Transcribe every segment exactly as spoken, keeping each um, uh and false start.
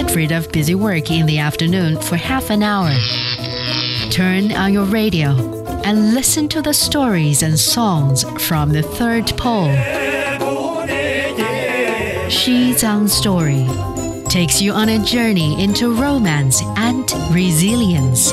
Get rid of busy work in the afternoon for half an hour. Turn on your radio and listen to the stories and songs from the third pole. Shizang Story takes you on a journey into romance and resilience.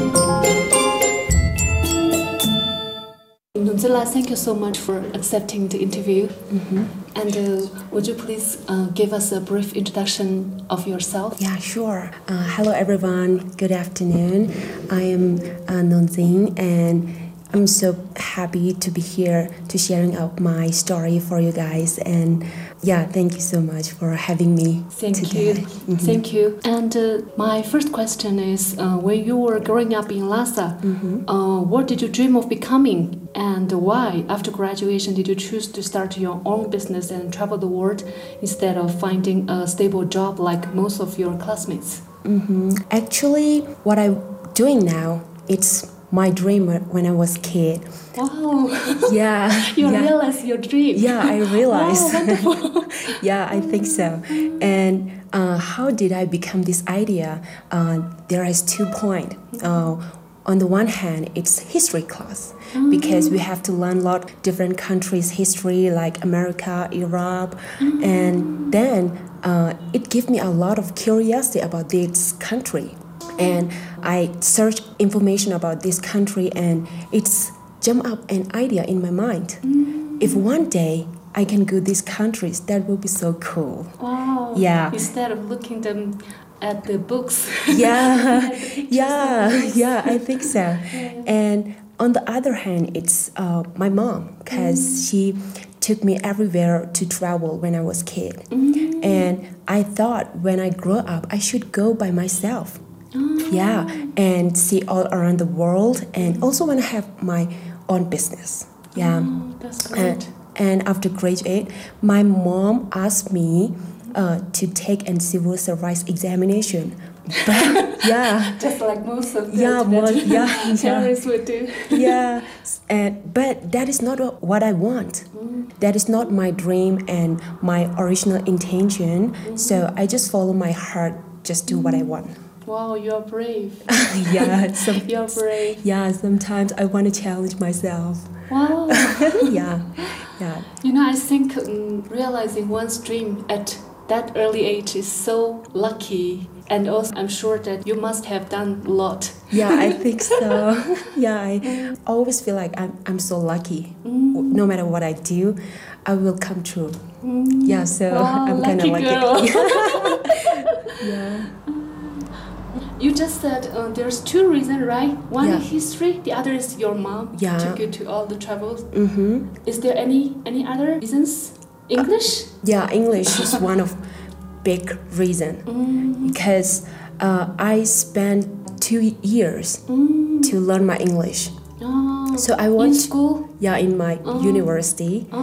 Nunzila, thank you so much for accepting the interview. Mm-hmm. And uh, would you please uh, give us a brief introduction of yourself? Yeah, sure. Uh, hello, everyone. Good afternoon. I am uh, Nunzing, and I'm so happy to be here to sharing out my story for you guys. And yeah, thank you so much for having me Thank today. you. Mm-hmm. Thank you. And uh, my first question is, uh, when you were growing up in Lhasa, Mm-hmm. uh, what did you dream of becoming? And why, after graduation, did you choose to start your own business and travel the world instead of finding a stable job like most of your classmates? Mm-hmm. Actually, what I'm doing now, it's my dream when I was a kid. Wow. Yeah. You yeah. realized your dream. Yeah, I realized. Wow, wonderful. Yeah, I think so. And uh, how did I become this idea? Uh, there is two points. Uh, on the one hand, it's history class, Mm-hmm. because we have to learn a lot different countries' history, like America, Europe, Mm-hmm. and then uh, it gave me a lot of curiosity about this country. And I searched information about this country, and it's jumped up an idea in my mind. Mm-hmm. If one day I can go these countries, that would be so cool. Wow. Yeah. Instead of looking them at the books. Yeah, At the pictures yeah, of the books. yeah, I think so. Yeah. And on the other hand, it's uh, my mom, because she took me everywhere to travel when I was a kid. Mm-hmm. And I thought when I grow up, I should go by myself. Oh. Yeah, and see all around the world, and also want to have my own business. Yeah. Oh, that's great. And, and after graduate, my mom asked me uh, to take a civil service examination. But yeah, Just like most of the yeah, more, yeah, yeah, terrorists would do. yeah. And but that is not what I want. That is not my dream and my original intention. So I just follow my heart, just do what I want. Wow, you're brave. Yeah, some, You're brave. yeah. Sometimes I want to challenge myself. Wow. Yeah, yeah. You know, I think um, realizing one's dream at that early age is so lucky. And also, I'm sure that you must have done a lot. Yeah, I think so. Yeah, I always feel like I'm, I'm so lucky. Mm. No matter what I do, I will come true. Mm. Yeah, so Wow, I'm kind of lucky lucky. girl. Yeah. You just said uh, there's two reasons, right? One Yeah. is history, the other is your mom Yeah. took you to all the travels. Mm-hmm. Is there any any other reasons? English? Yeah, English is one of big reason, Mm. because uh, I spent two years Mm. to learn my English. Oh. So I In want, school? yeah, in my Oh. university. Oh.